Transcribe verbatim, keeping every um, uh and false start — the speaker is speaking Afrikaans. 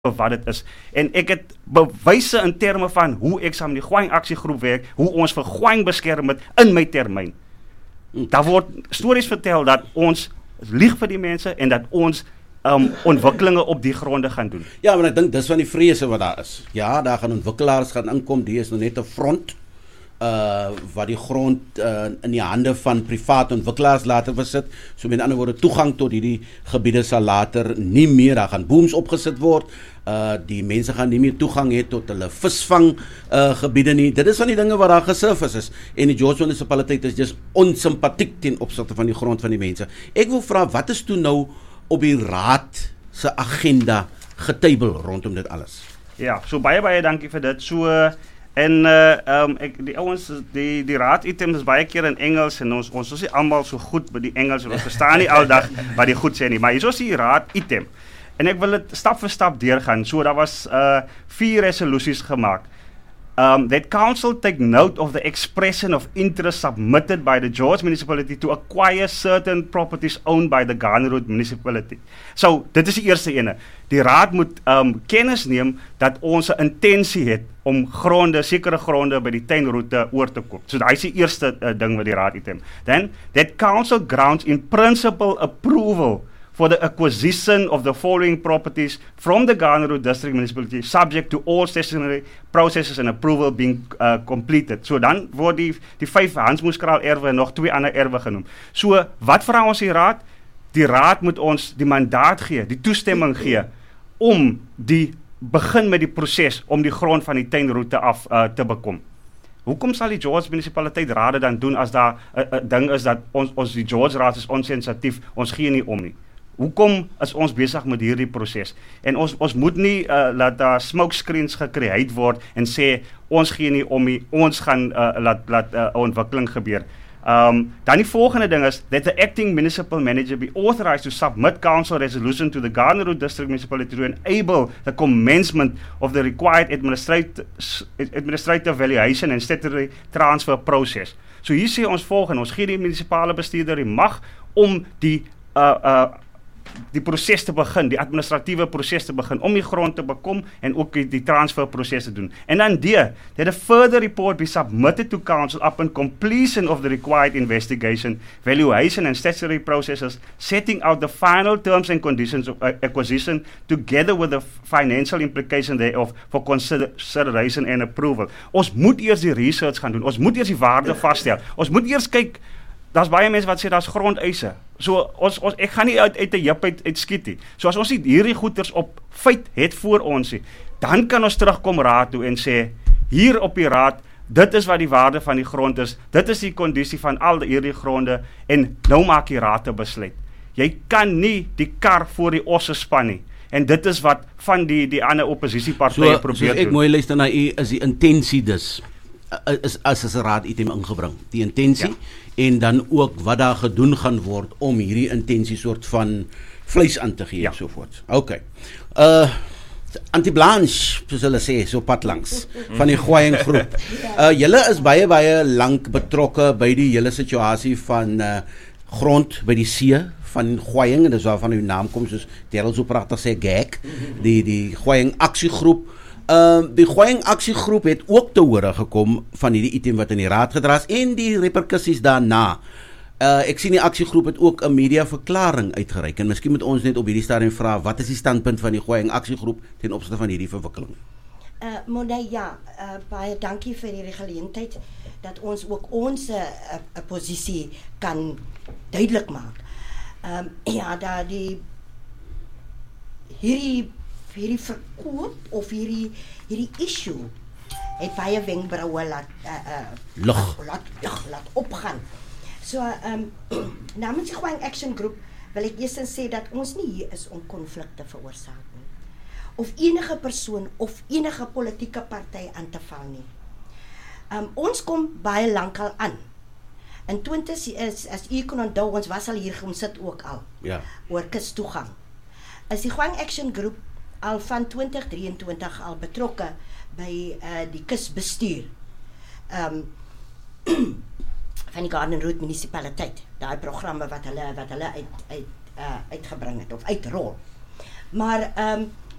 wat dit is. En ek het bewyse in terme van hoe ek saam met die Gwaing aksiegroep werk, hoe ons vir Gwaing beskerm het in my termyn. Daar word stories vertel dat ons lieg vir die mense en dat ons um, ontwikkelinge op die gronde gaan doen. Ja, maar ek dink dis van die vrese wat daar is. Ja, daar gaan ontwikkelaars gaan inkom, die is nog net 'n front uh wat die grond uh, in die hande van private ontwikkelaars later besit. So met ander woorde, toegang tot hierdie gebiede sal later nie meer, daar gaan booms opgesit word. Uh die mense gaan nie meer toegang hê tot hulle visvang uh gebiede nie. Dit is van die dinge wat daar gesurface is. En die George munisipaliteit is just onsympatiek ten opsigte van die grond van die mense. Ek wil vra, wat is toe nou op die raad se agenda getable rondom dit alles? Ja, so baie baie dankie vir dit. So En uh, um, ek, die ouens, die, die raad items is baie keer in Engels en ons, ons is nie allemaal so goed by die Engels, ons verstaan nie aldag wat die goed sê nie, maar hier is die raad item. En ek wil dit stap vir stap deurgaan, so daar was uh, vier resolusies gemaakt. Um, that council take note of the expression of interest submitted by the George municipality to acquire certain properties owned by the Garnerwood municipality. So, dit is die eerste ene. Die raad moet um, kennis neem dat ons 'n intensie het om gronde, sekere gronde by die tuinroete oor te koop. So, daai is die eerste uh, ding wat die raad item. Then, that council grounds in principle approval for the acquisition of the following properties from the Garnerwood District Municipality subject to all statutory processes and approval being uh, completed. So dan word die, die vyf Hans Moeskraal erwe en nog twee ander erwe genoem. So wat vra ons die raad? Die raad moet ons die mandaat gee, die toestemming gee om die begin met die proses om die grond van die tuinroete af uh, te bekom. Hoekom sal die George munisipaliteit rade dan doen as daar 'n uh, uh, ding is dat ons, ons die George raad is onsensitief, ons gee nie om nie. Hoekom is ons besig met hierdie proses? En ons ons moet nie uh, laat daar smoke screens gecreate word en sê ons gee nie om nie, ons gaan uh, laat laat 'n uh, ontwikkeling gebeur. Um, dan die volgende ding is that the acting municipal manager be authorized to submit council resolution to the Garnerwood District Municipality to enable the commencement of the required administrative administrative valuation and statutory transfer process. So hier sê ons volgende, ons gee die munisipale bestuurder die mag om die uh, uh, die proses te begin, die administratiewe proses te begin, om die grond te bekom en ook die, die transfer proses te doen. En dan D, that a further report be submitted to council upon completion of the required investigation, valuation and statutory processes, setting out the final terms and conditions of acquisition together with the financial implication thereof for consideration and approval. Ons moet eers die research gaan doen, ons moet eers die waarde vasstel, ons moet eers kyk. Daar's baie mense wat sê daar's grondeise. So ons ons ek gaan nie uit uit 'n jip uit, uit skiet nie. So as ons nie hierdie goeders op feit het voor ons nie, dan kan ons terugkom raad toe en sê hier op die raad, dit is wat die waarde van die grond is. Dit is die kondisie van al die hierdie gronde en nou maak die raad 'n besluit. Jy kan nie die kar voor die osse span nie. En dit is wat van die die ander oppositiepartye so, probeer doen. So ek mooi luister na u, is die intensie dus is as as 'n raad item ingebring. Die intensie ja. En dan ook wat daar gedoen gaan word om hierdie intensie soort van vleis aan te gee ja. En so voort. OK. Uh Anti-Blanche, soos hulle sê, so pad langs van die Gwaing groep. Uh julle is baie baie lank betrokke by die hele situasie van uh grond by die see van Gwaing, en dis waarvan uw naam kom, soos Terrell so pragtig sê, G A C, die die Gwaing aksiegroep. Uh, die Gwaing aksiegroep het ook te hore gekom van hierdie item wat in die raad gedra is en die reperkusies daarna. Uh, ek sien die aksiegroep het ook 'n media verklaring uitgereik en miskien moet ons net op hierdie stadium vra, wat is die standpunt van die Gwaing aksiegroep ten opsigte van hierdie verwikkeling? Uh, Monet, ja, uh, baie dankie vir hierdie geleentheid dat ons ook ons uh, uh, posisie kan duidelik maak. Um, ja, daar die hierdie hierdie verkoop of hierdie hierdie issue het baie wenkbroue laat uh, uh, Lug. laat laat laat opgaan. So um namens die Gwaing Action Group wil ek eers sê dat ons nie hier is om konflikte veroorsaak nie. Of enige persoon of enige politieke party aan te val nie. Um ons kom baie lankal aan. In twintig is as u kon onthou, ons was al hier kom sit ook al. Ja. Oor kustoegang. Is die Gwaing Action Group al van twintig drieëntwintig al betrokke by uh, die kusbestuur um, van die Garnerwood munisipaliteit, daai programme wat hulle wat hulle uit uit uh, uitgebring het of uitrol. Maar um,